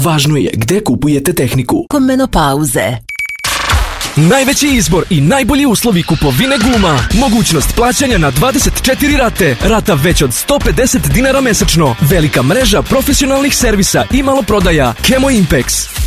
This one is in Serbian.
Važno je gde kupujete tehniku. Kod menopauze. Najveći izbor i najbolji uslovi kupovine guma. Mogućnost plaćanja na 24 rate. Rata već od 150 dinara mesečno. Velika mreža profesionalnih servisa i maloprodaja. Chemo Impex.